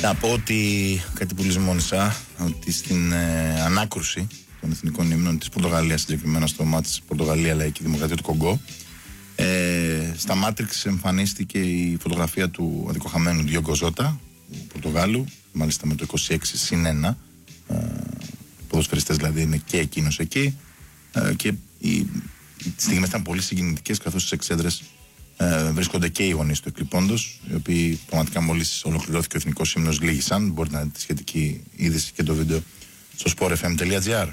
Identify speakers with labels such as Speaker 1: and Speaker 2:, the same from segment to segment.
Speaker 1: Να πω ότι κάτι που λησμόνησα, ότι στην ανάκρουση των εθνικών ύμνων της Πορτογαλίας, συγκεκριμένα στο μάτς της Πορτογαλία Λαϊκή Δημοκρατία του Κονγκό, στα Μάτριξ εμφανίστηκε η φωτογραφία του αδικοχαμένου Διόγκο Ζότα, του Πορτογάλου, μάλιστα με το 26+1, ποδοσφαιριστές δηλαδή είναι και εκείνος εκεί, και οι στιγμές ήταν πολύ συγκινητικές, καθώς στις εξέδρες βρίσκονται και οι γονείς του εκλειπώντος, οι οποίοι πραγματικά μόλις ολοκληρώθηκε ο εθνικός ύμνος λύγησαν. Μπορείτε να δείτε τη σχετική είδηση και το βίντεο στο sportfm.gr.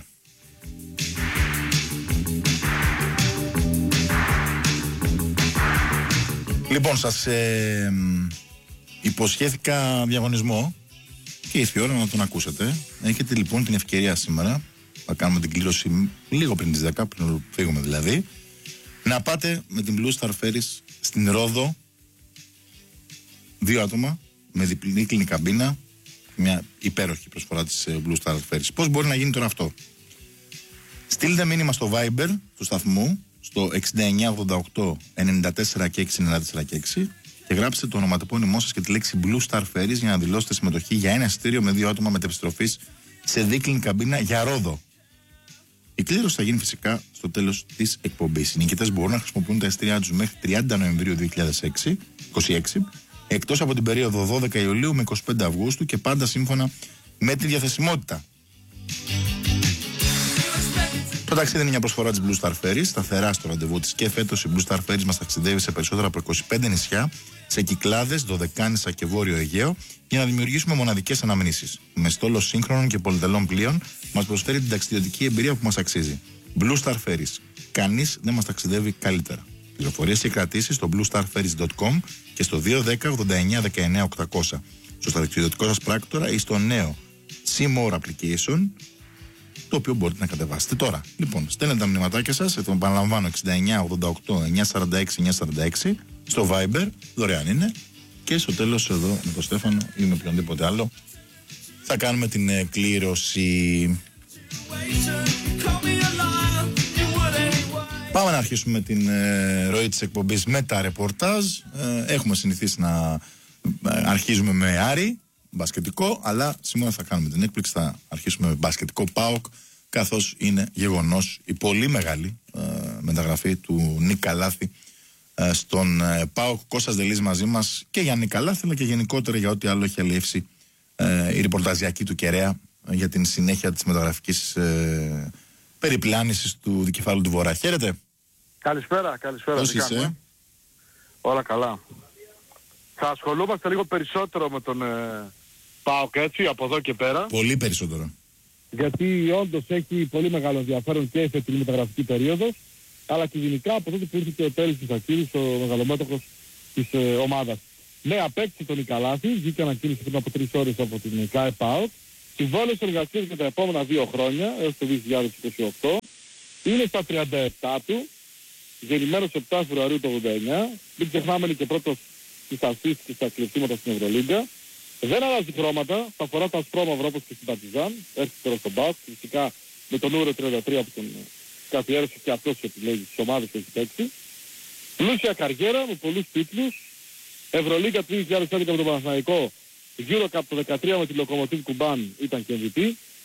Speaker 1: Λοιπόν, σας υποσχέθηκα διαγωνισμό και ήρθε η ώρα να τον ακούσετε. Έχετε λοιπόν την ευκαιρία σήμερα, θα κάνουμε την κλήρωση λίγο πριν τις 10, πριν φύγουμε δηλαδή, να πάτε με την Blue Star Ferries στην Ρόδο, 2 άτομα με διπλή καμπίνα, μια υπέροχη προσφορά της Blue Star Ferries. Πώς μπορεί να γίνει τώρα αυτό? Στείλτε μήνυμα στο Viber του σταθμού στο 6988 94 και 6 και γράψτε το ονοματεπώνυμό σας και τη λέξη Blue Star Ferries για να δηλώσετε συμμετοχή για ένα εισιτήριο με 2 άτομα μετεπιστροφής σε δίκλινη καμπίνα για Ρόδο. Η κλήρωση θα γίνει φυσικά στο τέλος της εκπομπής. Οι νικητές μπορούν να χρησιμοποιούν τα εισιτήριά τους μέχρι 30 Νοεμβρίου 2026, εκτός από την περίοδο 12 Ιουλίου με 25 Αυγούστου και πάντα σύμφωνα με τη διαθεσιμότητα. Το ταξίδι είναι μια προσφορά της Blue Star Ferries, σταθερά στο ραντεβού της και φέτος η Blue Star Ferries μας ταξιδεύει σε περισσότερα από 25 νησιά, σε Κυκλάδες, Δωδεκάνησα και Βόρειο Αιγαίο, για να δημιουργήσουμε μοναδικές αναμνήσεις. Με στόλο σύγχρονων και πολυτελών πλοίων μας προσφέρει την ταξιδιωτική εμπειρία που μας αξίζει. Blue Star Ferries. Κανείς δεν μας ταξιδεύει καλύτερα. Πληροφορίες και κρατήσεις στο bluestarferries.com και στο 210 89 19 800. Στο ταξιδιωτικό σας πράκτορα ή στο νέο See More Application, το οποίο μπορείτε να κατεβάσετε τώρα. Λοιπόν, στέλνετε τα μηνυματάκια σας, το επαναλαμβάνω, 69 88 946 946 στο Viber, δωρεάν είναι, και στο τέλος εδώ με τον Στέφανο ή με οποιονδήποτε άλλο θα κάνουμε την κλήρωση. Πάμε να αρχίσουμε την ροή της εκπομπής με τα ρεπορτάζ. Έχουμε συνηθίσει να αρχίζουμε με Άρη, μπασκετικό, αλλά σήμερα θα κάνουμε την έκπληξη, θα αρχίσουμε με μπασκετικό ΠΑΟΚ, καθώς είναι γεγονός η πολύ μεγάλη μεταγραφή του Νίκα Λάθη στον ΠΑΟΚ. Κώστας Δελής μαζί μας και για Νίκα Λάθη, αλλά και γενικότερα για ό,τι άλλο έχει αλλιεύσει η ρεπορταζιακή του κεραία για την συνέχεια της μεταγραφικής περιπλάνησης του δικεφάλου του Βορρά. Χαίρετε.
Speaker 2: Καλησπέρα.
Speaker 1: Πώς είσαι?
Speaker 2: Όλα καλά. Θα ασχολούμαστε λίγο περισσότερο με τον ΠΑΟΚ, έτσι, από εδώ και πέρα.
Speaker 1: Πολύ περισσότερο.
Speaker 2: Γιατί όντως έχει πολύ μεγάλο ενδιαφέρον και σε την μεταγραφική περίοδο, αλλά και γενικά από τότε που ήρθε και ο Τέλης της Ακύρης, ο μεγαλομέτωχος της ομάδας. Ναι, απέκτησε τον Νίκα Λάθη, βγήκε ανακοίνωση πριν από 3 ώρες από την ΚΑΕ ΠΑΟΚ. Συμβόλαιος εργασίας για τα επόμενα 2 χρόνια, έως το 2028. Είναι στα 37 του, γεννημένος 7 Φεβρουαρίου του 89. Μην ξεχνάμε, είναι και πρώτος στις ασίστ και στα κλεψίματα στην Ευρωλίγκα. Δεν αλλάζει χρώματα, θα φορά τα ασπρόμαυρα όπως και στην Παρτιζάν, έρχεται τώρα στον ΠΑΟΚ, φυσικά με το νούμερο 33 που τον καθιέρωσε και αυτός επιλέγει τις ομάδες που έχει παίξει. Πλούσια καριέρα με πολλούς τίτλους, Ευρωλίγκα του 2011 με τον Παναθηναϊκό, EuroCup το 2013 με τη Λοκομοτίβ Κουμπάν ήταν και MVP,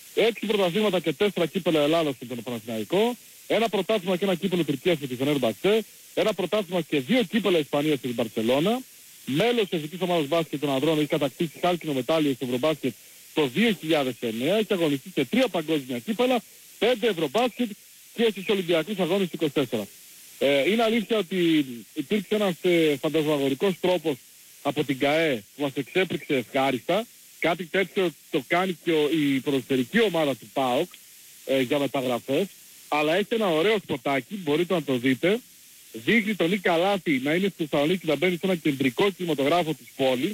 Speaker 2: 6 πρωταθλήματα και 4 κύπελλα Ελλάδας με τον Παναθηναϊκό, ένα πρωτάθλημα και ένα κύπελλο Τουρκίας με τη Φενέρμπαχτσε, ένα πρωτάθλημα και 2 κύπελλα Ισπανίας με την Μπαρσελόνα, μέλος της εθνικής ομάδας μπάσκετ των ανδρών, έχει κατακτήσει χάλκινο μετάλλιο στο Ευρωμπάσκετ το 2009, έχει αγωνιστεί σε 3 παγκόσμια κύπελλα, 5 Ευρωμπάσκετ και στους Ολυμπιακούς Αγώνες 24. Είναι αλήθεια ότι υπήρξε ένας φαντασμαγορικός τρόπος από την ΚΑΕ που μας εξέπληξε ευχάριστα. Κάτι τέτοιο το κάνει και η ποδοσφαιρική ομάδα του ΠΑΟΚ για μεταγραφές. Αλλά έχει ένα ωραίο σποτάκι, μπορείτε να το δείτε. Δείχνει τον Νίκα Λάθη να είναι στη Θεσσαλονίκη, να μπαίνει σε ένα κεντρικό κινηματογράφο της πόλης,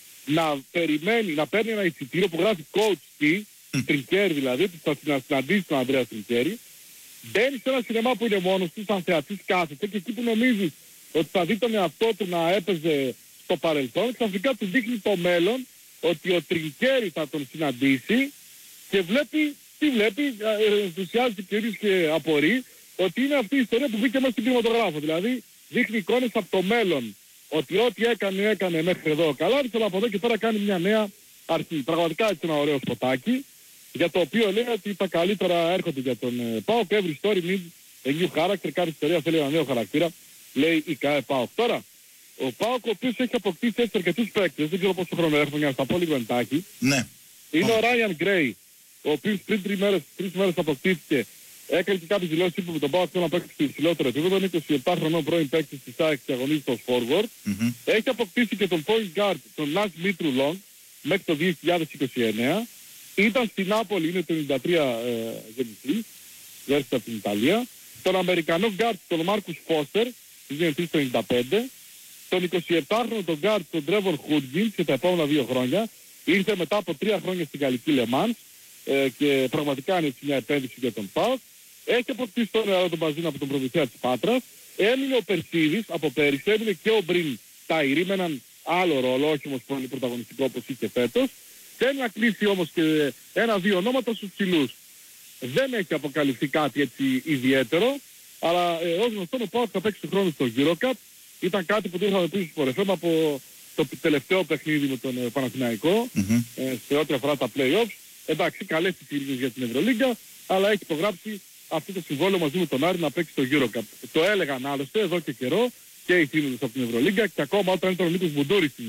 Speaker 2: να περιμένει, να παίρνει ένα εισιτήριο που γράφει Coach T, Τρινκέρι δηλαδή, ότι θα συναντήσει τον Ανδρέα Τρινκέρι. Μπαίνει σε ένα σινεμά που είναι μόνος του, σαν θεατής κάθεται, και εκεί που νομίζεις ότι θα δει τον εαυτό του να έπαιζε στο παρελθόν, ξαφνικά του δείχνει το μέλλον, ότι ο Τρινκέρι θα τον συναντήσει και βλέπει, τι βλέπει, ενθουσιάζεται κυρίως και απορεί, ότι είναι αυτή η ιστορία που μπήκε μέσα στην κινηματογράφο. Δηλαδή δείχνει εικόνες από το μέλλον, ότι ό,τι έκανε μέχρι εδώ καλά, αλλά από εδώ και πέρα κάνει μια νέα αρχή. Πραγματικά έτσι ένα ωραίο σποτάκι, για το οποίο λέει ότι τα καλύτερα έρχονται για τον ΠΑΟΚ. Every story needs a new character. Κάθε ιστορία θέλει ένα νέο χαρακτήρα, λέει η ΚΑΕ ΠΑΟΚ. Τώρα, ο ΠΑΟΚ, ο οποίος έχει αποκτήσει έτσι αρκετούς παίκτες, δεν ξέρω πόσο χρόνο έχουμε για να στα πω λίγο εντάχει.
Speaker 1: Ναι.
Speaker 2: Είναι ο Ράιαν Γκρέι, ο οποίος πριν 3 μέρες αποκτήθηκε. Έκανε και κάποιες δηλώσεις, είπε με τον ΠΑΟΚ θέλω να παίξει στο υψηλότερο επίπεδο. Είναι 27 χρονών πρώην παίκτης της ΑΕΚ και αγωνίζεται ως forward. Έχει αποκτήσει και τον point guard, τον Λας Μήτρου Λόγκ, μέχρι το 2029. Ήταν στην Νάπολη, είναι το 93 γεννηθής, έρχεται από την Ιταλία. Τον Αμερικανό guard, τον Μάρκους Φώστερ, γεννηθής το 95. Τον 27χρονο τον guard, τον Τρέβορ Χούντζιν, και τα επόμενα 2 χρόνια. Ήρθε μετά από 3 χρόνια στην Γαλλική Λεμάνς και πραγματικά είναι μια επένδυση για τον ΠΑΟΚ. Έχει αποκτήσει τον νεαρό τον Μπαζίνα από τον προβινσία της Πάτρας. Έμεινε ο Περσίδης από πέρυσι, έμεινε και ο Μπριν Ταϊρή με έναν άλλο ρόλο, όχι όμως πολύ πρωταγωνιστικό όπως είχε φέτος. Θέλει να κλείσει όμως και 1-2 ονόματα στους ψηλούς. Δεν έχει αποκαλυφθεί κάτι έτσι ιδιαίτερο, αλλά ως γνωστό ο ΠΑΟΚ θα παίξει του χρόνου στο EuroCup. Ήταν κάτι που το είχαμε πει στους Sport FM από το τελευταίο παιχνίδι με τον Παναθηναϊκό, σε ό,τι αφορά τα play-offs. Εντάξει, καλές τις ίδιες για την Ευρωλίγκα, αλλά έχει υπογράψει αυτό το συμβόλαιο μαζί με τον Άρη να παίξει το EuroCup. Το έλεγαν άλλωστε εδώ και καιρό και οι θύμιδες από την Ευρωλίγκα, και ακόμα όταν ήταν ο Νίκος Μπουντούρης στην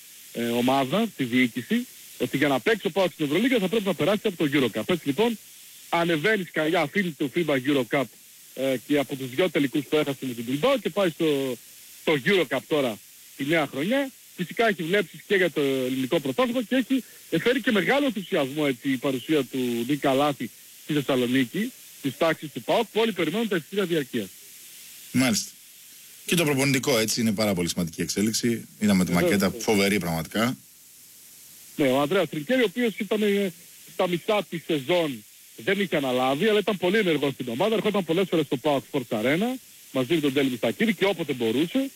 Speaker 2: ομάδα, στη διοίκηση, ότι για να παίξει ο ΠΑΟΚ στην Ευρωλίγκα θα πρέπει να περάσει από το EuroCup. Έτσι λοιπόν ανεβαίνει σκαλιά, αφήνει το FIBA EuroCup και από τους 2 τελικούς που έχασε με την Bilbao και πάει στο EuroCup τώρα τη νέα χρονιά. Φυσικά έχει βλέψεις και για το ελληνικό πρωτάθλημα και έχει φέρει και μεγάλο ενθουσιασμό έτσι, η παρουσία του Νίκα Λάθη στη Θεσσαλονίκη, στις τάξεις του ΠΑΟΚ, που όλοι περιμένουν τα εισιτήρια διαρκείας.
Speaker 1: Μάλιστα. Και το προπονητικό έτσι είναι πάρα πολύ σημαντική εξέλιξη. Είδαμε τη μακέτα φοβερή πραγματικά. Ναι, ο Ανδρέας Τρινκέρι, ο οποίος ήταν στα μισά της σεζόν, δεν είχε αναλάβει, αλλά ήταν πολύ ενεργός στην ομάδα. Ερχόταν πολλές φορές στο ΠΑΟΚ Sports Arena μαζί με τον Τέλη Μιστακίδη και όποτε μπορούσε.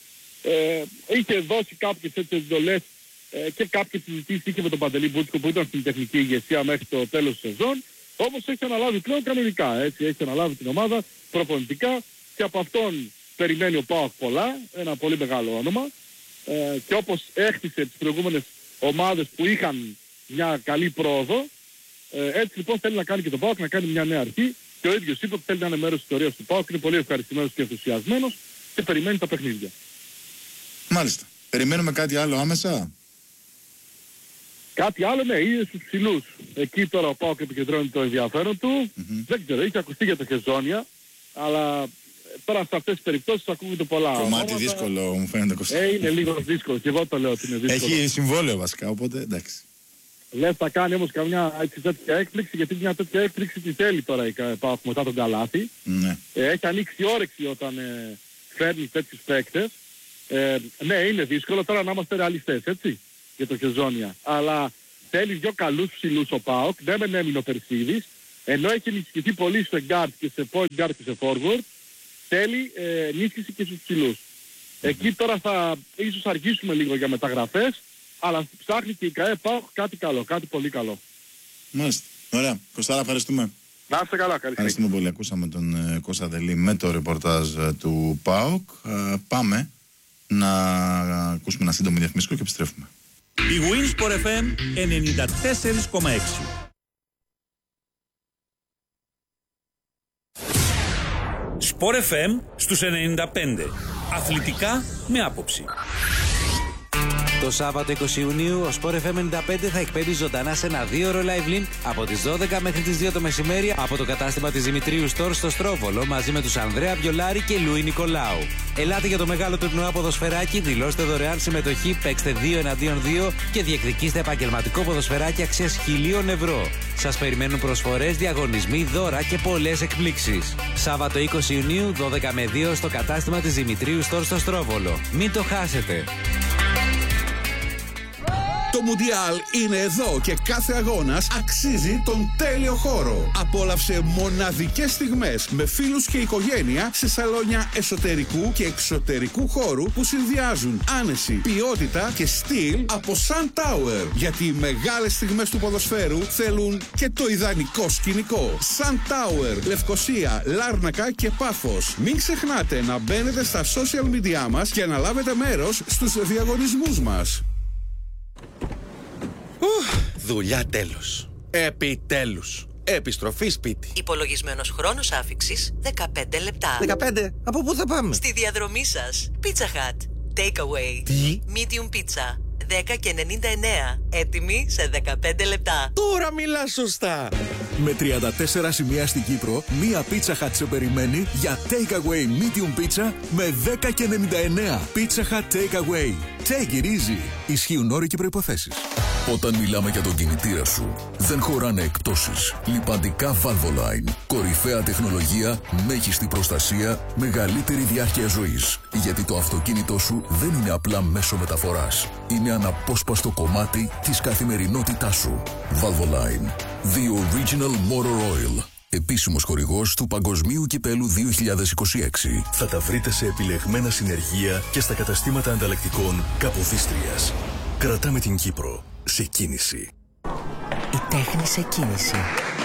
Speaker 1: Είχε δώσει κάποιες έτσι εντολές και κάποιες συζητήσεις είχε με τον Παντελή Μπούτσικο που ήταν στην τεχνική ηγεσία μέχρι το τέλος της σεζόν. Όμως έχει αναλάβει πλέον κανονικά, έτσι, έχει αναλάβει την ομάδα προπονητικά και από αυτόν περιμένει ο ΠΑΟΚ πολλά, ένα πολύ μεγάλο όνομα, και όπως έχτισε τις προηγούμενες ομάδες που είχαν μια καλή πρόοδο, έτσι λοιπόν θέλει να κάνει και τον ΠΑΟΚ να κάνει μια νέα αρχή, και ο ίδιος είπε ότι θέλει να είναι μέρος της ιστορίας του ΠΑΟΚ, είναι πολύ ευχαριστημένος και ενθουσιασμένος και περιμένει τα παιχνίδια. Μάλιστα. Περιμένουμε κάτι άλλο άμεσα?
Speaker 2: Κάτι άλλο, ναι, είναι στους ψηλούς. Εκεί τώρα ο ΠΑΟΚ επικεντρώνει το ενδιαφέρον του. Δεν ξέρω, είχε ακουστεί για το Χεζόνια, αλλά τώρα σε αυτές τις περιπτώσεις ακούγονται πολλά.
Speaker 1: Κομμάτι δύσκολο μου φαίνεται, Κωστά.
Speaker 2: Είναι λίγο δύσκολο, και εγώ το λέω ότι είναι δύσκολο.
Speaker 1: Έχει συμβόλαιο βασικά, οπότε εντάξει.
Speaker 2: Λες θα κάνει όμως καμιά έτσι, τέτοια έκπληξη, γιατί μια τέτοια έκπληξη τη θέλει τώρα η ΠΑΟΚ μετά τον Καλάθι.
Speaker 1: Ναι.
Speaker 2: Έχει ανοίξει όρεξη όταν φέρνει τέτοιους παίκτες. Ναι, είναι δύσκολο τώρα να είμαστε ρεαλιστές, έτσι, για το Χεζόνια. Αλλά θέλει 2 καλούς ψηλούς ο ΠΑΟΚ, δεν μεν έμεινε ο Περσίδης, ενώ έχει ενισχυθεί πολύ σε guard και σε point guard και σε forward, θέλει ενίσχυση και στους ψηλούς. Εκεί τώρα θα ίσως αργήσουμε λίγο για μεταγραφές, αλλά ψάχνει και η ΚΑΕ ΠΑΟΚ κάτι καλό, κάτι πολύ καλό.
Speaker 1: Μάλιστα. Ωραία. Κωστάρα, ευχαριστούμε.
Speaker 2: Να είστε καλά, καλή.
Speaker 1: Ευχαριστούμε πολύ. Ακούσαμε τον Κώστα Δελή με το ρεπορτάζ του ΠΑΟΚ. Πάμε να ακούσουμε ένα σύντομο διαφημιστικό και επιστρέφουμε.
Speaker 3: Η Winsport FM 94,6. Sport FM στους 95. Αθλητικά με άποψη.
Speaker 4: Το Σάββατο 20 Ιουνίου ο Sport FM 95 θα εκπέμπει ζωντανά σε ένα 2ωρο live link από τις 12 μέχρι τις 2 το μεσημέρι από το κατάστημα της Δημητρίου Store στο Στρόβολο μαζί με τους Ανδρέα Βιολάρη και Λουί Νικολάου. Ελάτε για το μεγάλο τουρνουά ποδοσφαιράκι, δηλώστε δωρεάν συμμετοχή, παίξτε 2 εναντίον 2 και διεκδικήστε επαγγελματικό ποδοσφαιράκι αξίας 1.000 ευρώ. Σας περιμένουν προσφορές, διαγωνισμοί, δώρα και πολλές εκπλήξεις. Σάββατο 20 Ιουνίου 12 με 2 στο κατάστημα της Δημητρίου Store στο Στρόβολο. Μην το χάσετε.
Speaker 5: Το Μουντιάλ είναι εδώ και κάθε αγώνας αξίζει τον τέλειο χώρο. Απόλαυσε μοναδικές στιγμές με φίλους και οικογένεια σε σαλόνια εσωτερικού και εξωτερικού χώρου που συνδυάζουν άνεση, ποιότητα και στυλ από Sun Tower. Γιατί οι μεγάλες στιγμές του ποδοσφαίρου θέλουν και το ιδανικό σκηνικό. Sun Tower, Λευκοσία, Λάρνακα και Πάφος. Μην ξεχνάτε να μπαίνετε στα social media μας και να λάβετε μέρος στους διαγωνισμούς μας.
Speaker 6: Δουλειά τέλος. Επιτέλους. Επιστροφή σπίτι.
Speaker 7: Υπολογισμένος χρόνος άφιξης 15 λεπτά.
Speaker 6: 15. Από πού θα πάμε?
Speaker 7: Στη διαδρομή σας. Pizza Hut. Takeaway.
Speaker 6: Τι?
Speaker 7: Medium pizza. 10,99. Έτοιμη σε 15 λεπτά.
Speaker 6: Τώρα μιλάς σωστά.
Speaker 8: Με 34 σημεία στην Κύπρο, μία Pizza Hut σε περιμένει για Takeaway Medium Pizza με 10,99. Pizza Hut Takeaway. Take it easy. Ισχύουν όροι και προϋποθέσεις. Όταν μιλάμε για τον κινητήρα σου, δεν χωράνε εκπτώσεις. Λιπαντικά Valvoline. Κορυφαία τεχνολογία, μέγιστη προστασία, μεγαλύτερη διάρκεια ζωής. Γιατί το αυτοκίνητό σου δεν είναι απλά μέσο μεταφοράς. Είναι αναπόσπαστο κομμάτι της καθημερινότητάς σου. Valvoline. The Original Motor Oil. Επίσημος χορηγός του Παγκοσμίου Κυπέλου 2026.
Speaker 9: Θα τα βρείτε σε επιλεγμένα συνεργεία και στα καταστήματα ανταλλακτικών Καποδίστριας. Κρατάμε την Κύπρο σε κίνηση.
Speaker 7: Η τέχνη σε κίνηση.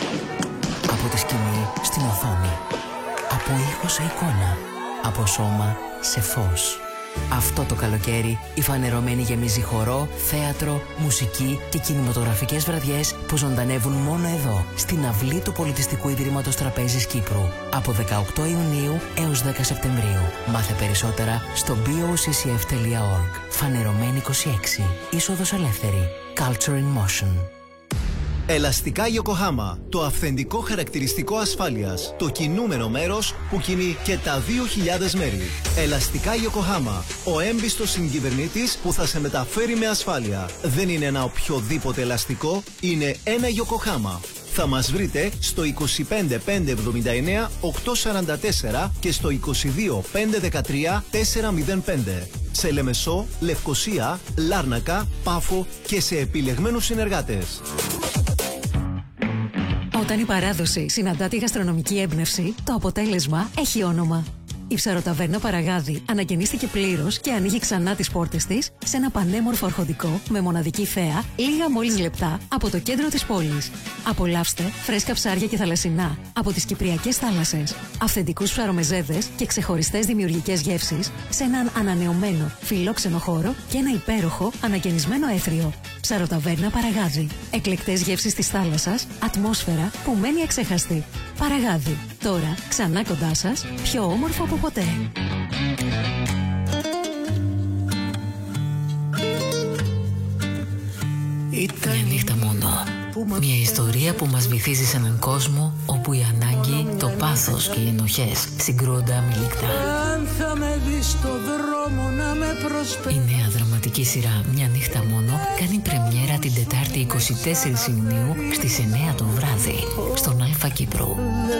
Speaker 7: Από τη σκηνή στην οθόνη. Από ήχο σε εικόνα. Από σώμα σε φως. Αυτό το καλοκαίρι η Φανερωμένη γεμίζει χορό, θέατρο, μουσική και κινηματογραφικές βραδιές που ζωντανεύουν μόνο εδώ, στην αυλή του Πολιτιστικού Ιδρύματος Τραπέζης Κύπρου. Από 18 Ιουνίου έως 10 Σεπτεμβρίου. Μάθε περισσότερα στο boccf.org. Φανερωμένη 26. Είσοδος ελεύθερη. Culture in Motion.
Speaker 10: Ελαστικά Yokohama, το αυθεντικό χαρακτηριστικό ασφάλειας, το κινούμενο μέρος που κινεί και τα 2.000 μέρη. Ελαστικά Yokohama, ο έμπιστος συγκυβερνήτης που θα σε μεταφέρει με ασφάλεια. Δεν είναι ένα οποιοδήποτε ελαστικό, είναι ένα Yokohama. Θα μας βρείτε στο 25 579 844 και στο 22 513 405. Σε Λεμεσό, Λευκοσία, Λάρνακα, Πάφο και σε επιλεγμένους συνεργάτες.
Speaker 11: Όταν η παράδοση συναντά τη γαστρονομική έμπνευση, το αποτέλεσμα έχει όνομα. Η ψαροταβέρνα Παραγάδι ανακαινίστηκε πλήρως και ανοίγει ξανά τις πόρτες της σε ένα πανέμορφο αρχοντικό με μοναδική θέα λίγα μόλις λεπτά από το κέντρο της πόλης. Απολαύστε φρέσκα ψάρια και θαλασσινά από τις κυπριακές θάλασσες, αυθεντικούς ψαρομεζέδες και ξεχωριστές δημιουργικές γεύσεις σε έναν ανανεωμένο φιλόξενο χώρο και ένα υπέροχο ανακαινισμένο έθριο. Ψαροταβέρνα Παραγάδι. Εκλεκτές γεύσεις της θάλασσας, ατμόσφαιρα που μένει αξέχαστη. Παραγάδι. Τώρα ξανά κοντά σας, πιο όμορφο από ποτέ.
Speaker 7: Μια νύχτα μόνο. Μια ιστορία που μας βυθίζει σε έναν κόσμο όπου η ανάγκη, το πάθος και οι ενοχές συγκρούονται αμιλικτά. Η νέα δραματική σειρά «Μια νύχτα μόνο» κάνει πρεμιέρα την Τετάρτη 24 Ιουνίου στις 9 το βράδυ στον Αλφα Κύπρου.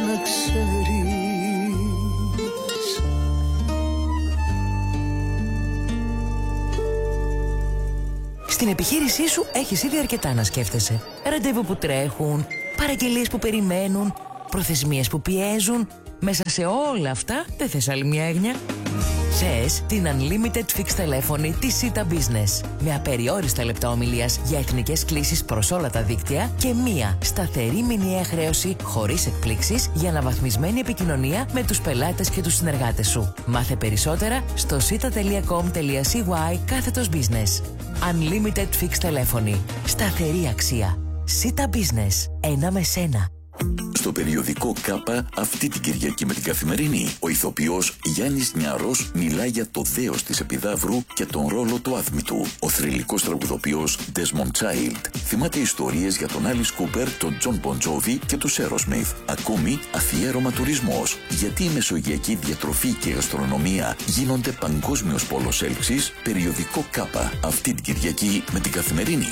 Speaker 7: Στην επιχείρησή σου έχεις ήδη αρκετά να σκέφτεσαι. Ραντεβού που τρέχουν, παραγγελίες που περιμένουν, προθεσμίες που πιέζουν. Μέσα σε όλα αυτά δεν θες άλλη μια έγνοια? Θες την Unlimited Fixed τηλέφωνη της Sita Business. Με απεριόριστα λεπτά ομιλίας για εθνικές κλήσεις προς όλα τα δίκτυα και μία σταθερή μηνιαία χρέωση χωρίς εκπλήξεις για αναβαθμισμένη επικοινωνία με τους πελάτες και τους συνεργάτες σου. Μάθε περισσότερα στο sita.com.cy/business. Unlimited Fixed τηλέφωνη. Σταθερή αξία. Sita Business. Ένα με σένα.
Speaker 12: Στο περιοδικό ΚΑΠΑ αυτή την Κυριακή με την Καθημερινή, ο ηθοποιός Γιάννης Νιάρος μιλάει για το δέος της Επιδαύρου και τον ρόλο του άθμητου. Ο θρυλικός τραγουδοποιός Desmond Child θυμάται ιστορίες για τον Alice Cooper, τον John Bon Jovi και τους Aerosmith. Ακόμη αφιέρωμα τουρισμός, γιατί η μεσογειακή διατροφή και η γαστρονομία γίνονται παγκόσμιος πόλος έλξης. Περιοδικό ΚΑΠΑ αυτή την Κυριακή με την Καθημερινή.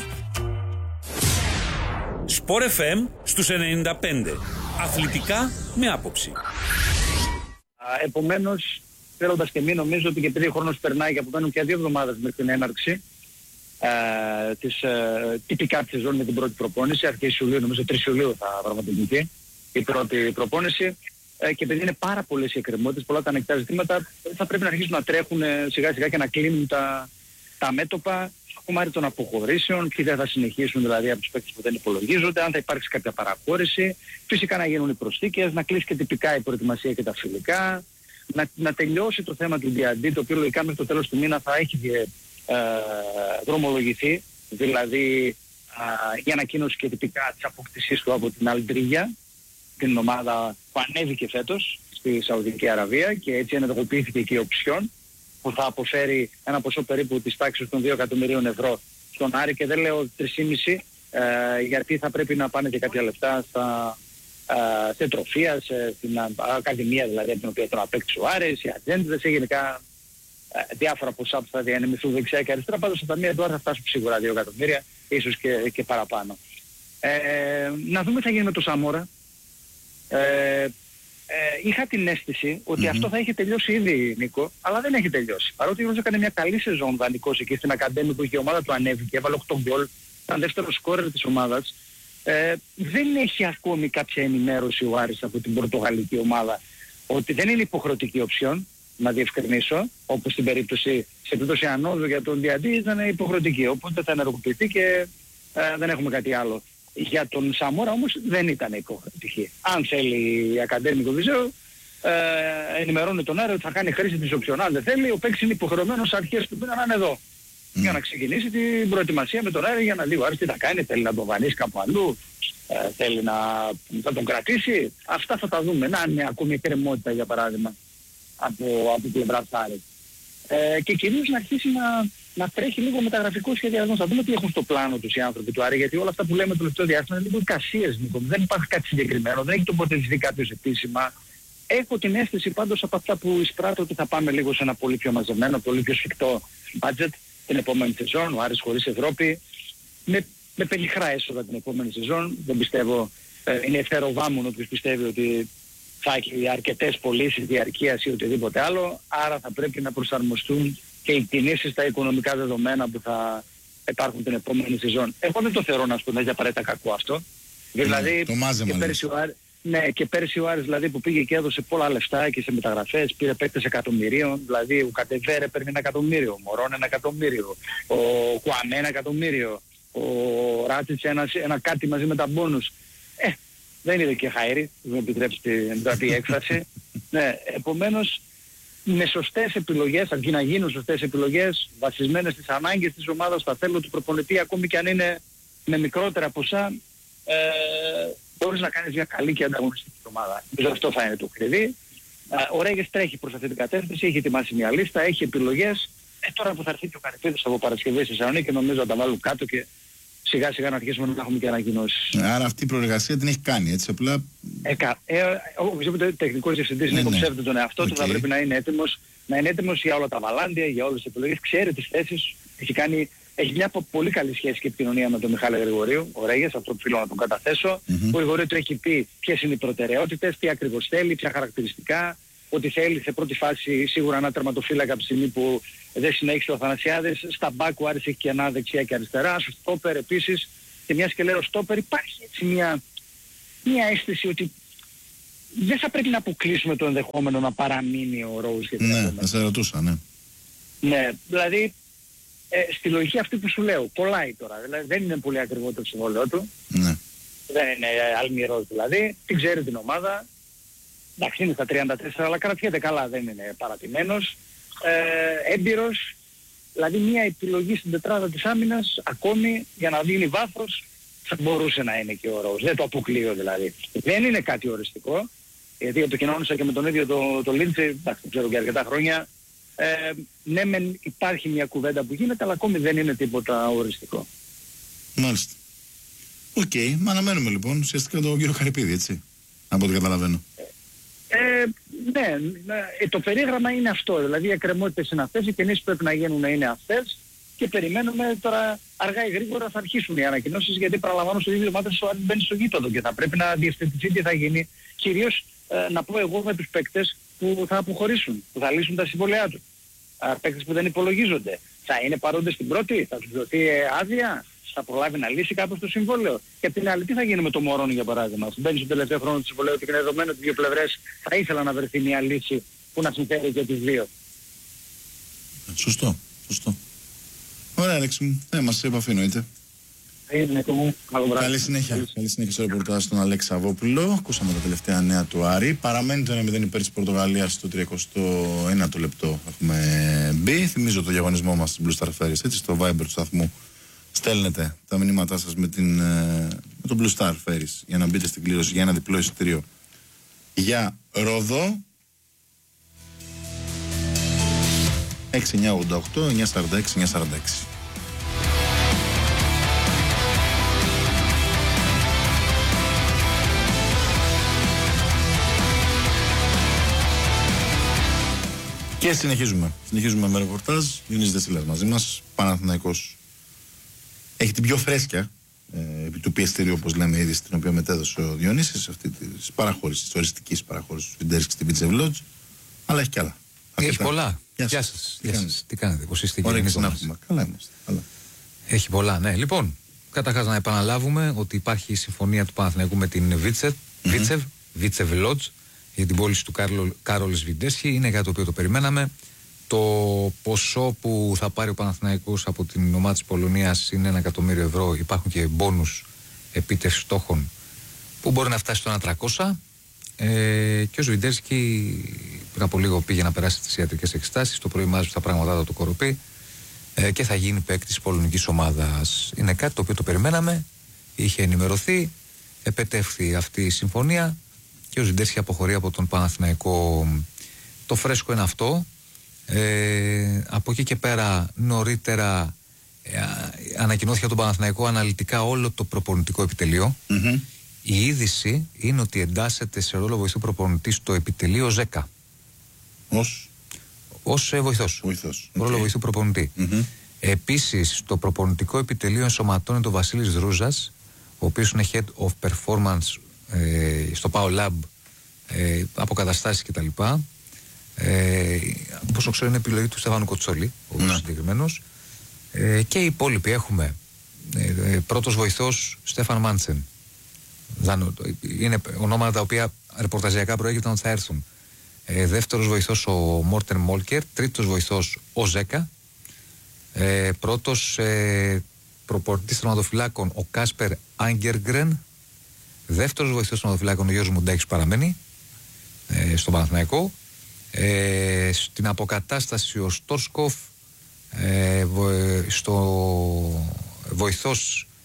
Speaker 3: Sport FM στους 95. Αθλητικά με άποψη.
Speaker 2: Επομένως, θέλοντας και εμείς, νομίζω ότι και επειδή ο χρόνος περνάει και απομένουν και 2 εβδομάδες μέχρι την έναρξη της τυπικά της σεζόν με την πρώτη προπόνηση, αρχές Ιουλίου, νομίζω 3 Ιουλίου θα πραγματοποιηθεί η πρώτη προπόνηση, και επειδή είναι πάρα πολλές οι εκκρεμότητες, πολλά τα ανοιχτά ζητήματα, θα πρέπει να αρχίσουν να τρέχουν σιγά σιγά και να κλείνουν τα μέτωπα. Κομμάτι των αποχωρήσεων, ποιοι δεν θα συνεχίσουν δηλαδή από τους παίκτες που δεν υπολογίζονται, αν θα υπάρξει κάποια παραχώρηση, φυσικά να γίνουν οι προσθήκες, να κλείσει και τυπικά η προετοιμασία και τα φιλικά, να τελειώσει το θέμα του D&D, το οποίο λογικά μέχρι το τέλος του μήνα θα έχει δρομολογηθεί, δηλαδή
Speaker 13: η ανακοίνωση και τυπικά της απόκτησής του από την Αλντρίγια, την ομάδα που ανέβηκε φέτος στη Σαουδική Αραβία, και έτσι ενεργοποιήθηκε και η οψιόν που θα αποφέρει ένα ποσό περίπου της τάξης των 2 εκατομμυρίων ευρώ στον Άρη, και δεν λέω 3,5 γιατί θα πρέπει να πάνε και κάποια λεφτά σε τροφία, στην ακαδημία δηλαδή από την οποία τον απέκτησε ο Άρης, οι ατζέντες, γενικά διάφορα ποσά που θα διανεμηθούν δεξιά και αριστερά. Πάντως στα ταμεία του Άρη θα φτάσουν σίγουρα 2 εκατομμύρια, ίσως και παραπάνω. Να δούμε τι θα γίνει με το Σαμόρα. Είχα την αίσθηση ότι αυτό θα είχε τελειώσει ήδη, Νίκο, αλλά δεν έχει τελειώσει. Παρότι ο έκανε μια καλή σεζόν δανεικός εκεί στην Ακαδέμη που η ομάδα του ανέβηκε, έβαλε 8 γκολ, ήταν δεύτερο σκόρερ της ομάδας. Δεν έχει ακόμη κάποια ενημέρωση ο Άρης από την πορτογαλική ομάδα ότι δεν είναι υποχρεωτική οψιόν, να διευκρινίσω, όπως στην περίπτωση, σε περίπτωση ανόδου για τον Διαντή ήταν υποχρεωτική, οπότε θα ενεργοποιηθεί και δεν έχουμε κάτι άλλο. Για τον Σαμόρα όμως δεν ήταν υποχρεωτική. Αν θέλει η Ακαδέμη του Βυζέου, ενημερώνει τον Άρη ότι θα κάνει χρήση της οψιόν. Αν δεν θέλει, ο παίκτης είναι υποχρεωμένος αρχές του μήνα να είναι εδώ. Για να ξεκινήσει την προετοιμασία με τον Άρη, για να δει ο Άρης τι θα κάνει, θέλει να τον βανίσει κάπου αλλού, θέλει να τον κρατήσει. Αυτά θα τα δούμε. Να είναι ακόμη εκκρεμότητα για παράδειγμα από πλευρά Άρη. Και κυρίως να αρχίσει να τρέχει λίγο μεταγραφικό σχεδιασμό. Θα δούμε τι έχουν στο πλάνο τους οι άνθρωποι του Άρη, γιατί όλα αυτά που λέμε το τελευταίο διάστημα είναι λίγο εικασίες, Νίκο. Δεν υπάρχει κάτι συγκεκριμένο, δεν έχει τοποθετηθεί κάποιος επίσημα. Έχω την αίσθηση πάντως από αυτά που εισπράττω ότι θα πάμε λίγο σε ένα πολύ πιο μαζεμένο, πολύ πιο σφιχτό budget την επόμενη σεζόν. Ο Άρης χωρίς Ευρώπη, με πενιχρά έσοδα την επόμενη σεζόν. Δεν πιστεύω, είναι ευθεροβάμουν όποιος πιστεύει ότι θα έχει αρκετές πωλήσεις διαρκείας ή οτιδήποτε άλλο. Άρα θα πρέπει να προσαρμοστούν και οι κινήσεις στα οικονομικά δεδομένα που θα υπάρχουν την επόμενη σεζόν. Εγώ δεν το θεωρώ να είναι απαραίτητα κακό αυτό. Δηλαδή, και πέρσι ο Άρης δηλαδή που πήγε και έδωσε πολλά λεφτά και σε μεταγραφές, πήρε παίκτες εκατομμυρίων, δηλαδή ο Κατεβέρε παίρνει 1 εκατομμύριο, ο Μωρόν 1 εκατομμύριο, ο Κουαμέ 1 εκατομμύριο, ο Ράτσιτς ένα κάτι μαζί με τα μπόνους. Δεν είναι και χαΐρι, δεν επιτρέψει την τραπή έκφραση. Ναι, επομένως με σωστές επιλογές, αρκεί να γίνουν σωστές επιλογές, βασισμένες στις ανάγκες της ομάδας, στα θέλω του προπονητή, ακόμη και αν είναι με μικρότερα ποσά, μπορείς να κάνεις μια καλή και ανταγωνιστική ομάδα. Αυτό θα είναι το κλειδί. Ο Ρέγες τρέχει προς αυτή την κατεύθυνση, έχει ετοιμάσει μια λίστα, έχει επιλογές. Τώρα που θα έρθει και ο Καρυπίδης από Παρασκευή στη Θεσσαλονίκη, νομίζω να τα βάλουν κάτω και σιγά σιγά να αρχίσουμε να έχουμε και ανακοινώσεις. Άρα αυτή η προεργασία την έχει κάνει, έτσι απλά. Οπωσδήποτε ο τεχνικός διευθυντής είναι υποψεύεται τον εαυτό του, θα πρέπει να είναι έτοιμος για όλα τα βαλάντια, για όλες τις επιλογές, ξέρει τις θέσεις, έχει μια πολύ καλή σχέση και επικοινωνία με τον Μιχάλη Γρηγορίου, ο Ρέγες, αυτό που θέλω να τον καταθέσω. Ο Γρηγορίου του έχει πει ποιες είναι οι προτεραιότητες, τι ακριβώς θέλει, ποια χαρακτηριστικά, ότι θέλει σε πρώτη φάση σίγουρα ένα τερματοφύλακα από τη στιγμή που δεν συνέχισε ο Αθανασιάδης, στα μπακ ο Άρης έχει και ένα δεξιά και αριστερά, στο στόπερ επίσης, και μιας και λέω στόπερ υπάρχει έτσι μια αίσθηση ότι δεν θα πρέπει να αποκλείσουμε το ενδεχόμενο να παραμείνει ο Ρόους για την επόμενη. Ναι, θα σε ρωτούσα, ναι. Ναι, δηλαδή στη λογική αυτή που σου λέω, κολλάει τώρα, δηλαδή δεν είναι πολύ ακριβό το συμβόλαιο του, ναι. Δεν είναι αλμυρός δηλαδή, την ξέρει την ομάδα, εντάξει είναι στα 34 αλλά κρατιέται καλά, δεν είναι παρατημένος, έμπειρος, δηλαδή μια επιλογή στην τετράδα της άμυνας ακόμη για να δίνει βάθος θα μπορούσε να είναι και ο Ρόους, δεν το αποκλείω δηλαδή. Δεν είναι κάτι οριστικό, γιατί επικοινώνησα και με τον ίδιο το Λίντσε, εντάξει το ξέρω και αρκετά χρόνια, ναι μεν υπάρχει μια κουβέντα που γίνεται αλλά ακόμη δεν είναι τίποτα οριστικό. Μάλιστα. Οκ, μα αναμένουμε λοιπόν ουσιαστικά τον κύριο Καρυπίδη, έτσι, από ό,τι καταλαβαίνω. Ναι, το περίγραμμα είναι αυτό, δηλαδή οι εκκρεμότητες είναι αυτές, οι κινήσεις πρέπει να γίνουν να είναι αυτές και περιμένουμε τώρα αργά ή γρήγορα θα αρχίσουν οι ανακοινώσεις, γιατί παραλαμβάνω στο ίδιο μάτι ο Άρης μπαίνει στο γήπεδο και θα πρέπει να διευθετηθεί τι θα γίνει, κυρίως να πω εγώ με τους παίκτες που θα αποχωρήσουν, που θα λύσουν τα συμβόλαιά τους. Παίκτες που δεν υπολογίζονται. Θα είναι παρόντες στην πρώτη, θα τους δοθεί άδεια, θα προλάβει να λύσει κάπως το συμβόλαιο. Και απ' την άλλη, τι θα γίνει με το Μωρόν για παράδειγμα. Μπαίνει στο τελευταίο χρόνο του συμβολέου και είναι δεδομένο ότι οι δύο πλευρές θα ήθελαν να βρεθεί μια λύση που να συμφέρει και τις δύο. Σωστό. Ωραία, Αλέξη μου. Θα είμαστε σε επαφή, εννοείται. Καλή συνέχεια. Καλή συνέχεια στο ρεπορτάζ στον Αλέξη Σαββόπουλο. Ακούσαμε τα τελευταία νέα του Άρη. Παραμένει το 1-0 υπέρ της Πορτογαλίας στο 31ο λεπτό. Έχουμε μπει. Θυμίζω το διαγωνισμό μας στην Blue Star Ferries, έτσι, στο Viber του σταθμού
Speaker 1: στέλνετε τα μηνύματά σας με τον Blue Star Ferries για να μπείτε στην κλήρωση για ένα διπλό εισιτήριο για Ρόδο 6988 946 946. Και συνεχίζουμε με ρεπορτάζ. Διονύσης Δεσίλας μαζί μας. Παναθηναϊκός έχει την πιο φρέσκια επί του πιεστηρίου, όπως λέμε ήδη, στην οποία μετέδωσε ο Διονύσης, αυτή της παραχώρησης, της οριστικής παραχώρησης του Βιντέρσκι στην Πίτσεβ Λότζ. Αλλά έχει κι άλλα.
Speaker 14: Έχει πολλά. Γεια σας. Τι κάνετε, πώς είστε, κύριε Νίκο μας?
Speaker 1: Καλά είμαστε. Καλά.
Speaker 14: Έχει πολλά, ναι. Λοιπόν, καταρχάς να επαναλάβουμε ότι υπάρχει η συμφωνία του Παναθηναϊκού με την Βίτσεβ Λότζ για την πώληση του Κάρολης Βιντέρσκι. Είναι κάτι το οποίο το περιμέναμε. Το ποσό που θα πάρει ο Παναθηναϊκός από την ομάδα της Πολωνίας είναι 1 εκατομμύριο ευρώ. Υπάρχουν και μπόνους επίτευξης στόχων που μπορεί να φτάσει στο 1.300. Και ο Σβιντέρσκι πριν από λίγο πήγε να περάσει τις ιατρικές εξετάσεις. Το πρωί μάζεψε τα πράγματά του κοροπή και θα γίνει παίκτης της πολωνικής ομάδας. Είναι κάτι το οποίο το περιμέναμε, είχε ενημερωθεί, επετεύχθη αυτή η συμφωνία και ο Σβιντέρσκι αποχωρεί από τον Παναθηναϊκό. Το φρέσκο είναι αυτό. Από εκεί και πέρα νωρίτερα ανακοινώθηκε από τον Παναθηναϊκό αναλυτικά όλο το προπονητικό επιτελείο. Η είδηση είναι ότι εντάσσεται σε ρόλο βοηθού προπονητή στο επιτελείο ΖΕΚΑ. Ως βοηθός. Ρόλο βοηθού προπονητή. Επίσης, στο προπονητικό επιτελείο ενσωματώνεται ο Βασίλης Δρούζας, ο οποίος είναι Head of Performance στο Power Lab, αποκαταστάσεις κτλ. Όπως ξέρω είναι επιλογή του Στέφανου Κοτσόλη, ο συγκεκριμένος. Και οι υπόλοιποι έχουμε πρώτος βοηθός Στέφαν Μάντσεν. Είναι ονόματα τα οποία ρεπορταζιακά προέκυπταν ότι θα έρθουν. Δεύτερος βοηθός ο Μόρτεν Μόλκερ. Τρίτος βοηθός ο Ζέκα. Πρώτος προπονητής τερματοφυλάκων ο Κάσπερ Άγκεργκρεν. Δεύτερος βοηθός τερματοφυλάκων ο Γιώργος Μουντάκης παραμένει στον Παναθηναϊκό. Στην αποκατάσταση ο Στόρσκοφ. Στο βοηθός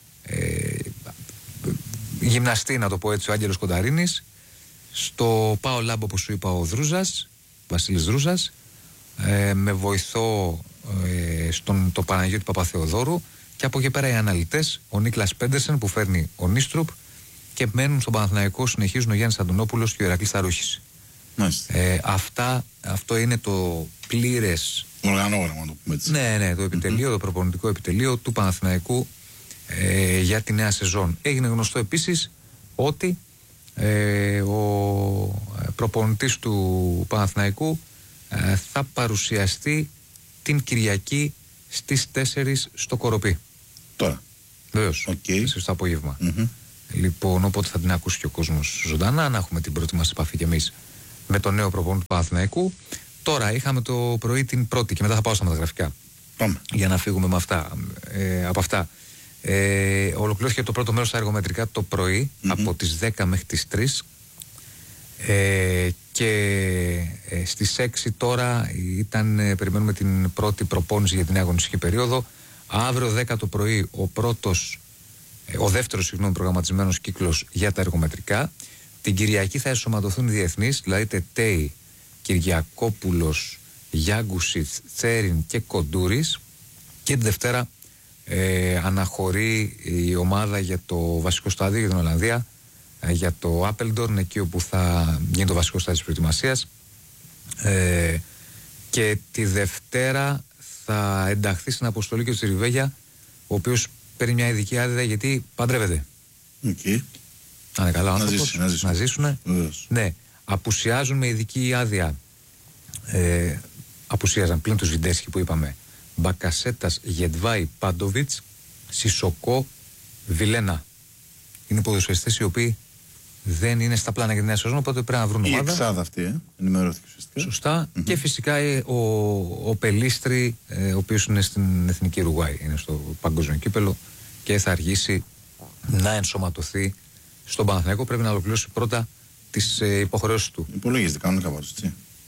Speaker 14: γυμναστή, να το πω έτσι, ο Άγγελος Κονταρίνης. Στο Πάο Λάμπ, όπως σου είπα, ο Δρούζας, Βασίλης Δρούζας, με βοηθό το Παναγιώτη Παπαθεοδόρου. Και από εκεί πέρα οι αναλυτές, ο Νίκλας Πέντερσεν που φέρνει ο Νίστρουπ, και μένουν στον Παναθηναϊκό, συνεχίζουν ο Γιάννης Αντωνόπουλος και ο Ηρακλής Θαρούχης. Αυτό είναι το πλήρες
Speaker 1: οργανόγραμμα, το πούμε έτσι.
Speaker 14: Ναι, το επιτελείο, το προπονητικό επιτελείο του Παναθηναϊκού για τη νέα σεζόν. Έγινε γνωστό επίσης ότι ο προπονητής του Παναθηναϊκού θα παρουσιαστεί την Κυριακή στις 4 στο Κοροπή.
Speaker 1: Τώρα.
Speaker 14: Βεβαίως, στο απόγευμα. Λοιπόν, οπότε θα την ακούσει και ο κόσμος ζωντανά, να έχουμε την πρώτη μας επαφή κι εμείς με τον νέο προπονητή του Παναθηναϊκού. Τώρα είχαμε το πρωί την πρώτη και μετά θα πάω στα μεταγραφικά. Για να φύγουμε με από αυτά. Ολοκληρώθηκε το πρώτο μέρος στα εργομετρικά το πρωί από τις 10 μέχρι τις 3 και στις 6 τώρα περιμένουμε την πρώτη προπόνηση για την αγωνιστική περίοδο. Αύριο 10 το πρωί ο δεύτερος προγραμματισμένος κύκλος για τα εργομετρικά. Την Κυριακή θα ενσωματωθούν οι διεθνείς, δηλαδή Τετέι, Κυριακόπουλος, Γιάγκουσιτς, Τσέριν και Κοντούρης. Και τη Δευτέρα αναχωρεί η ομάδα για το βασικό στάδιο για την Ολλανδία, για το Άπελντορν, εκεί όπου θα γίνει το βασικό στάδιο της προετοιμασίας. Και τη Δευτέρα θα ενταχθεί στην αποστολή και ο Τσιριβέγια, ο οποίος παίρνει μια ειδική άδεια γιατί παντρεύεται. Να είναι καλά ο άνθρωπος, να ζήσουνε. Ναι, απουσιάζουν με ειδική άδεια. Απουσιάζαν πλην του Σβιντέρσκι που είπαμε. Μπακασέτας, Γετβάη, Πάντοβιτς, Σισοκό, Βιλένα. Είναι ποδοσφαιριστές οι οποίοι δεν είναι στα πλάνα για την νέα σεζόν, οπότε πρέπει να βρουν ομάδα.
Speaker 1: Η εξάδα αυτή, ενημερώθηκε ουσιαστικά.
Speaker 14: Σωστά. Και φυσικά ο Πελίστρη, ο οποίος είναι στην Εθνική Ουρουγουάη, είναι στο παγκόσμιο κύπελο και θα αργήσει να ενσωματωθεί στον Παναθηναϊκό. Πρέπει να ολοκληρώσει πρώτα τις υποχρεώσεις του.
Speaker 1: Υπολογίζεται κανονικά πάντως, έτσι.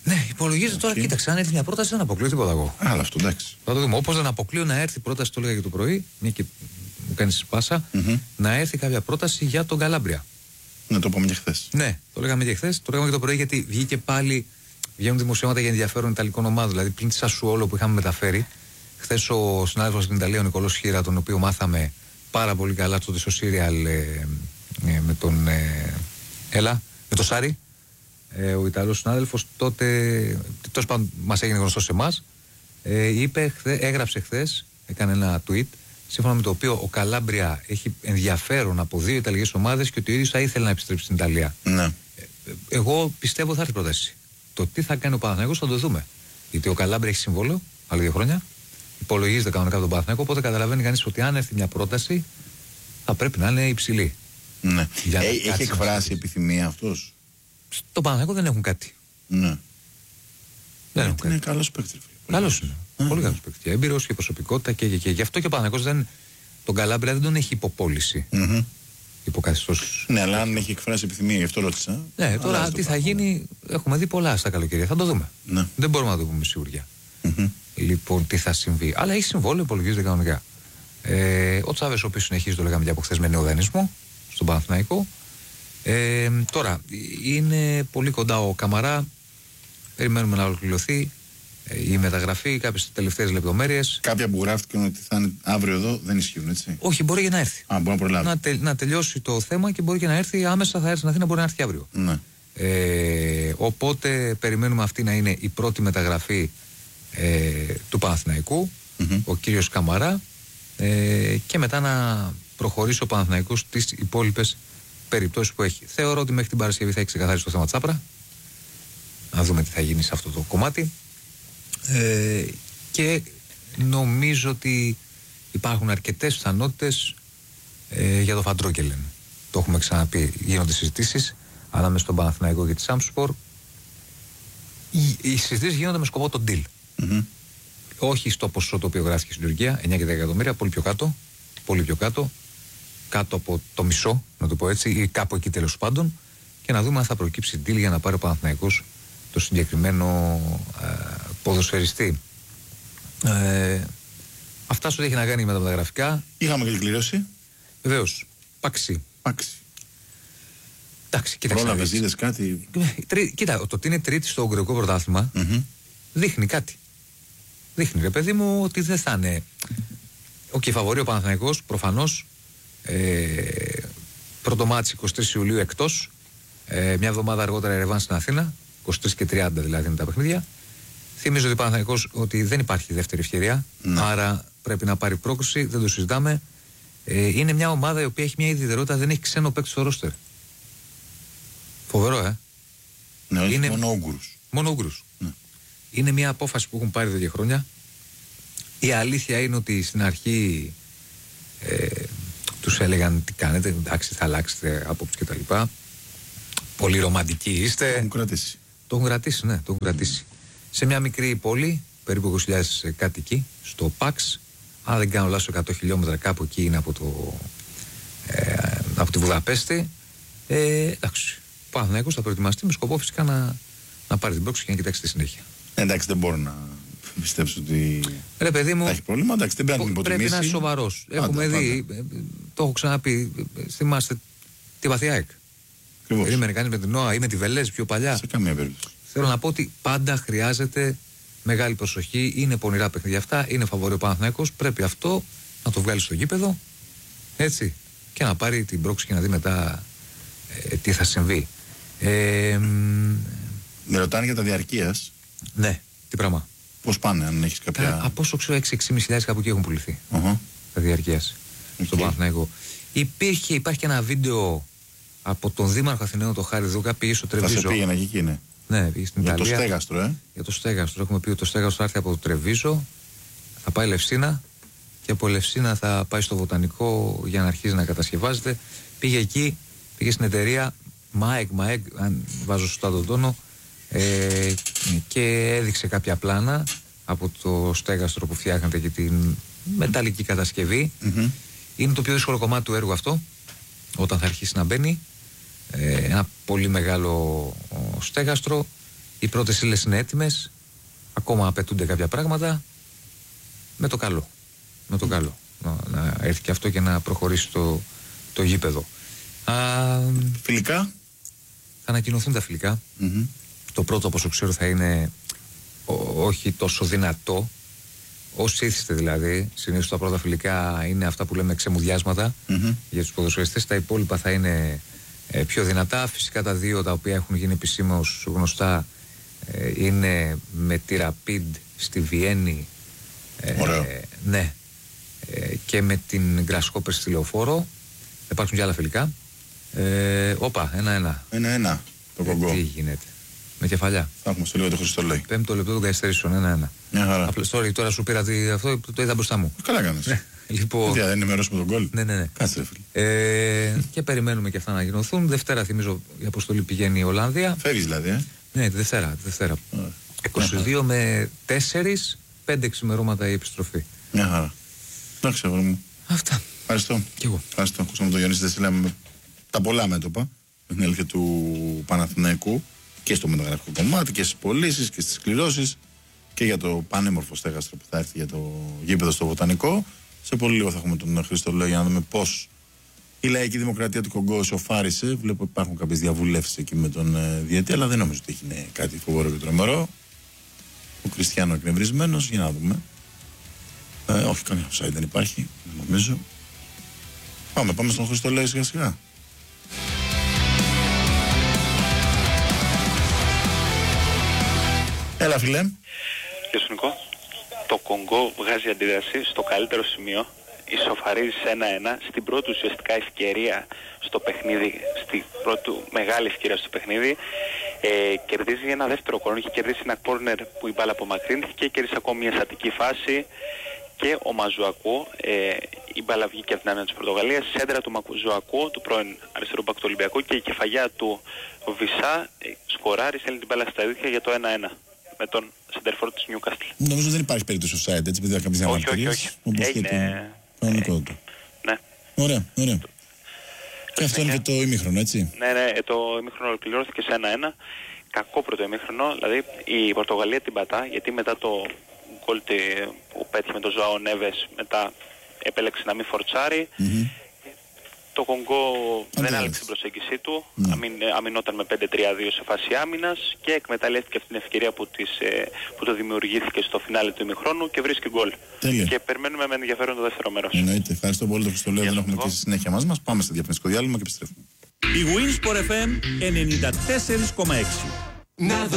Speaker 14: Ναι, υπολογίζεται τώρα, κοίταξε, αν έρθει μια πρόταση δεν αποκλείω τίποτα εγώ.
Speaker 1: Άλλο αυτό, εντάξει.
Speaker 14: Θα το δούμε. Όπως δεν αποκλείω να έρθει πρόταση, το έλεγα και το πρωί, μια και μου κάνει σπάσα, να έρθει κάποια πρόταση για τον Καλάμπρια.
Speaker 1: Ναι, το είπαμε και χθες.
Speaker 14: Ναι, το λέγαμε και χθες, το λέγαμε και το πρωί, γιατί βγήκε πάλι, βγαίνουν δημοσιεύματα για ενδιαφέρον Ιταλικών ομάδων. Δηλαδή, πλην τη Σασουόλο που είχαμε μεταφέρει, χθες ο συνάδελφος στην Ιταλία, ο Νικολός Χίρα, τον οποίο μάθαμε πάρα πολύ καλά τότε στο Σύριαλ με τον. Με τον Σάρι. Ο Ιταλός συνάδελφος τότε, τόσο πάντων μας έγινε γνωστό σε εμάς, έγραψε χθες, έκανε ένα tweet, σύμφωνα με το οποίο ο Καλάμπρια έχει ενδιαφέρον από 2 Ιταλικές ομάδες και ότι ο ίδιος θα ήθελε να επιστρέψει στην Ιταλία.
Speaker 1: Ναι.
Speaker 14: Εγώ πιστεύω θα έρθει πρόταση. Το τι θα κάνει ο Παναθηναϊκός θα το δούμε. Γιατί ο Καλάμπρια έχει συμβόλαιο, άλλα 2 χρόνια, υπολογίζεται κανονικά από τον Παναθηναϊκό, οπότε καταλαβαίνει κανείς ότι αν έρθει μια πρόταση θα πρέπει να είναι υψηλή.
Speaker 1: Ναι. Έχει εκφράσει επιθυμία αυτός?
Speaker 14: Στο Παναθηναϊκό δεν έχουν κάτι.
Speaker 1: Ναι.
Speaker 14: Δεν έχουν
Speaker 1: είναι καλός παίκτης.
Speaker 14: Καλός είναι. Πολύ καλός παίκτης. Έμπειρος και προσωπικότητα και γι' αυτό και ο Παναθηναϊκός τον Καλάμπρια δεν τον έχει υποπόληση. Υποκαθιστός.
Speaker 1: Ναι, αλλά αν έχει εκφράσει επιθυμία, γι' αυτό ρώτησα.
Speaker 14: Ναι, τώρα τι θα γίνει, έχουμε δει πολλά στα καλοκαιρία. Θα το δούμε.
Speaker 1: Ναι.
Speaker 14: Δεν μπορούμε να το πούμε σιγουριά. Λοιπόν, τι θα συμβεί. Αλλά έχει συμβόλαιο, υπολογίζεται κανονικά. Ο Τσάβες, ο οποίος συνεχίζει, το λέγαμε και από χθες, με νέο δανεισμό στον Παναθηναϊκό. Τώρα, είναι πολύ κοντά ο Καμαρά. Περιμένουμε να ολοκληρωθεί η μεταγραφή, κάποιες τελευταίες λεπτομέρειες.
Speaker 1: Κάποια που γράφτηκαν ότι θα είναι αύριο εδώ δεν ισχύουν, έτσι?
Speaker 14: Όχι, μπορεί και να έρθει.
Speaker 1: Μπορεί να προλάβει.
Speaker 14: Να τελειώσει το θέμα και μπορεί και να έρθει άμεσα. Θα έρθει στην Αθήνα, μπορεί να έρθει αύριο.
Speaker 1: Ναι.
Speaker 14: Οπότε περιμένουμε αυτή να είναι η πρώτη μεταγραφή του Παναθηναϊκού, ο κύριος Καμαρά, και μετά να προχωρήσει ο Παναθηναϊκός στις υπόλοιπες περιπτώσεις που έχει. Θεωρώ ότι μέχρι την Παρασκευή θα έχει ξεκαθαρίσει το θέμα Τσάπρα. Να δούμε τι θα γίνει σε αυτό το κομμάτι. Και νομίζω ότι υπάρχουν αρκετές πιθανότητες για το Φαντρόκελεν. Το έχουμε ξαναπεί. Γίνονται συζητήσεις ανάμεσα στον Παναθηναϊκό και τη Σάμσπορ. Οι συζητήσεις γίνονται με σκοπό τον deal. Όχι στο ποσό το οποίο γράφτηκε στην Τουρκία, 9 και 10 εκατομμύρια, πολύ πιο κάτω. Πολύ πιο κάτω. Κάτω από το μισό, να το πω έτσι, ή κάπου εκεί τέλος πάντων, και να δούμε αν θα προκύψει deal για να πάρει ο Παναθηναϊκός το συγκεκριμένο ποδοσφαιριστή. Αυτά σου έχει να κάνει με τα μεταγραφικά.
Speaker 1: Είχαμε και κλήρωση.
Speaker 14: Βεβαίως. Παξί. Εντάξει, κοίταξε.
Speaker 1: Πρόλαβες, είδες κάτι?
Speaker 14: Κοίτα, το ότι είναι τρίτη στο Ουγγρικό πρωτάθλημα δείχνει κάτι. Δείχνει, ρε παιδί μου, ότι δεν θα είναι. Φαβορεί ο Παναθηναϊκός, προφανώς. Πρώτο μάτς 23 Ιουλίου εκτός. Μια εβδομάδα αργότερα ρεβάν στην Αθήνα. 23 και 30 δηλαδή είναι τα παιχνίδια. Θυμίζω ότι ο Παναθηναϊκός ότι δεν υπάρχει δεύτερη ευκαιρία. Άρα πρέπει να πάρει πρόκριση, δεν το συζητάμε. Είναι μια ομάδα η οποία έχει μια ιδιαιτερότητα, δεν έχει ξένο παίκτη στο ρόστερ. Φοβερό,
Speaker 1: Ναι, είναι μόνο Ούγγρους.
Speaker 14: Μόνο Ούγγρους. Ναι. Είναι μια απόφαση που έχουν πάρει εδώ και χρόνια. Η αλήθεια είναι ότι στην αρχή τους έλεγαν τι κάνετε, εντάξει θα αλλάξετε άποψη και τα λοιπά. Πολύ ρομαντικοί είστε.
Speaker 1: Το έχουν κρατήσει.
Speaker 14: Το έχουν κρατήσει, ναι, το έχουν κρατήσει. Σε μια μικρή πόλη, περίπου 20.000 κάτοικοι, στο Παξ, αν δεν κάνω λάθος 100 χιλιόμετρα κάπου εκεί είναι από τη Βουδαπέστη. Εντάξει, ο Παναθηναϊκός θα προετοιμαστεί με σκοπό φυσικά να πάρει την πρόκληση και να κοιτάξει τη συνέχεια.
Speaker 1: Εντάξει, δεν μπορώ να πιστέψω ότι
Speaker 14: ρε παιδί μου,
Speaker 1: θα έχει πρόβλημα. Εντάξει, δεν πρέπει να την υποτιμήσει.
Speaker 14: Πρέπει να είναι σοβαρός. Έχουμε δει, το έχω ξαναπεί, θυμάστε τη βαθιά ΑΕΚ. Περίμενε κανείς με την ΝΟΑ ή με τη Βελές πιο παλιά.
Speaker 1: Σε καμία περίπτωση.
Speaker 14: Θέλω να πω ότι πάντα χρειάζεται μεγάλη προσοχή. Είναι πονηρά παιχνίδια αυτά. Είναι φαβορί ο Παναθηναϊκός. Πρέπει αυτό να το βγάλει στο γήπεδο. Έτσι. Και να πάρει την πρόκληση και να δει μετά τι θα συμβεί.
Speaker 1: Με ρωτάνε για τα διαρκείας.
Speaker 14: Ναι, τι πράγμα.
Speaker 1: Πώς πάνε, αν έχεις κάποια.
Speaker 14: Από όσο ξέρω, 6.500 κάπου εκεί έχουν πουληθεί. Τα διαρκείας. Στον Παναθηναϊκό. Υπάρχει και ένα βίντεο από τον Δήμαρχο Αθηναίων, τον Χάρη Δούκα, πήγε στο Τρεβίζο.
Speaker 1: Θα σε πήγαινε εκεί, ναι.
Speaker 14: Ναι, πήγε στην
Speaker 1: για
Speaker 14: Ιταλία.
Speaker 1: Το στέγαστρο,
Speaker 14: Για το στέγαστρο. Έχουμε πει ότι το στέγαστρο θα έρθει από το Τρεβίζο, θα πάει Λευσίνα και από Λευσίνα θα πάει στο Βοτανικό για να αρχίσει να κατασκευάζεται. Πήγε εκεί, πήγε στην εταιρεία ΜΑΕΚ, αν βάζω σωστά τον τόνο, και έδειξε κάποια πλάνα από το στέγαστρο που φτιάχνεται και την μεταλλική κατασκευή. Είναι το πιο δύσκολο κομμάτι του έργου αυτό, όταν θα αρχίσει να μπαίνει. Ένα πολύ μεγάλο στέγαστρο. Οι πρώτες ύλες είναι έτοιμες. Ακόμα απαιτούνται κάποια πράγματα. Με το καλό. Με το καλό. Να έρθει και αυτό και να προχωρήσει το γήπεδο.
Speaker 1: Φιλικά.
Speaker 14: Θα ανακοινωθούν τα φιλικά. Το πρώτο, όπως ξέρω, θα είναι όχι τόσο δυνατό. Όσοι ήθιστε δηλαδή. Συνήθως τα πρώτα φιλικά είναι αυτά που λέμε ξεμουδιάσματα για τους ποδοσφαιριστές. Τα υπόλοιπα θα είναι πιο δυνατά. Φυσικά τα δύο τα οποία έχουν γίνει επισήμως γνωστά είναι με τη Rapid στη Βιέννη. Ναι. Και με την Grasshopper στη Λεωφόρο. Υπάρχουν και άλλα φιλικά. Όπα, 1-1.
Speaker 1: Το κογκό.
Speaker 14: Τι γίνεται. Με κεφαλιά.
Speaker 1: Θα έχουμε στο λίγο το Χριστολόι.
Speaker 14: 5ο λεπτό των καθυστερήσεων. 1-1.
Speaker 1: Μια χαρά.
Speaker 14: Απλώς τώρα σου πήρα αυτό, το είδα μπροστά μου.
Speaker 1: Καλά κάνεις.
Speaker 14: Λοιπόν.
Speaker 1: Δεν ενημερώσουμε τον γκολ.
Speaker 14: Ναι.
Speaker 1: Κάτσε, φίλε.
Speaker 14: Και περιμένουμε και αυτά να γίνουν. Δευτέρα, θυμίζω, η αποστολή πηγαίνει η Ολλανδία.
Speaker 1: Φεύγεις δηλαδή,
Speaker 14: Ναι, τη Δευτέρα. 22 με 4, 5 ξημερώματα η επιστροφή.
Speaker 1: Μια χαρά. Εντάξει, αγόρι μου.
Speaker 14: Αυτά.
Speaker 1: Ευχαριστώ.
Speaker 14: Κι εγώ.
Speaker 1: Ευχαριστώ. Ακούσαμε τον Γιάννη Δεσίλα με τα πολλά μέτωπα. Με την αλήθεια του Παναθηναϊκού και στο μεταγραφικό κομμάτι και στις πωλήσεις και στις κληρώσεις και για το πανέμορφο στέγαστρο που θα έρθει για το γήπεδο στο Βοτανικό. Σε πολύ λίγο θα έχουμε τον Χρήστο Λέω για να δούμε πώς η λαϊκή δημοκρατία του Κογκό ισοφάρισε. Βλέπω υπάρχουν κάποιες διαβουλεύσεις εκεί με τον διαιτή, αλλά δεν νομίζω ότι έχει κάτι φοβερό και τρομερό. Ο Κριστιανό εκνευρισμένος, για να δούμε. Όχι, κανένα offside δεν υπάρχει, νομίζω. Πάμε στον Χρήστο Λέω σιγά σιγά. Έλα, φίλε.
Speaker 15: Γεια σου, Νικό. Το Κονγκό βγάζει αντίδραση στο καλύτερο σημείο. Ισοφαρίζει σε 1-1 στην πρώτη ουσιαστικά ευκαιρία στο παιχνίδι, στην πρώτη μεγάλη ευκαιρία στο παιχνίδι. Κερδίζει ένα δεύτερο κόρνερ, είχε κερδίσει ένα κόρνερ που η μπάλα απομακρύνθηκε, κέρδισε ακόμη μια στατική φάση και ο Μαζουακού, η μπάλα βγήκε από την άμυνα της Πορτογαλίας, σέντρα του Μαζουακού, του πρώην αριστερού μπακ του Ολυμπιακού, και η κεφαγιά του Βισά σκοράρει, στέλνει την μπάλα στα δίχτυα για το 1-1. Με τον σεντερφόρ της Νιούκαστλ.
Speaker 1: Νομίζω δεν υπάρχει περίπτωση offside, έτσι, επειδή κάποιες διαμαρτυρίες.
Speaker 15: Όχι. Έγινε. Ναι.
Speaker 1: Ωραία. Και αυτό είναι και το ημίχρονο, έτσι.
Speaker 15: Ναι, το ημίχρονο ολοκληρώθηκε σε 1-1. Κακό πρώτο ημίχρονο, δηλαδή η Πορτογαλία την πατά, γιατί μετά το γκολ που πέτυχε με τον Ζωάο Νέβες, μετά επέλεξε να μην φορτσάρει. Το Κονγκό δεν άλλαξε την προσέγγιση του, αμυνόταν με 5-3-2 σε φάση άμυνας και εκμεταλλεύτηκε αυτή την ευκαιρία που το δημιουργήθηκε στο φινάλε του ημιχρόνου και βρίσκει γκολ. Και περιμένουμε με ενδιαφέρον το δεύτερο μέρος.
Speaker 1: Εννοείται. Ευχαριστώ πολύ, το Χριστολέο. Δεν έχουμε και στη συνέχεια μας. Πάμε στο διαφημιστικό διάλειμμα και επιστρέφουμε.
Speaker 3: Η Winsport FM 94,6.